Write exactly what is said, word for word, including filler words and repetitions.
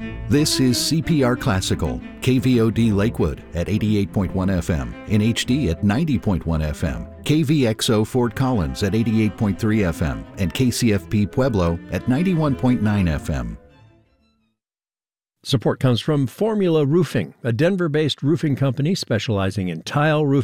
This is C P R Classical, K V O D Lakewood at eighty-eight point one F M, in H D at ninety point one F M, K V X O Fort Collins at eighty-eight point three F M, and K C F P Pueblo at ninety-one point nine F M. Support comes from Formula Roofing, a Denver-based roofing company specializing in tile roofing.